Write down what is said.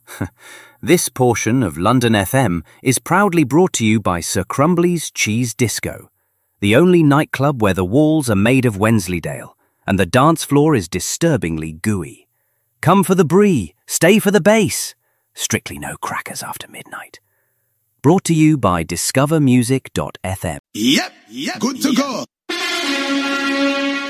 This portion of London FM is proudly brought to you by Sir Crumbly's Cheese Disco, the only nightclub where the walls are made of Wensleydale and the dance floor is disturbingly gooey. Come for the brie, stay for the bass. Strictly no crackers after midnight. Brought to you by discovermusic.fm. Yep, good to go.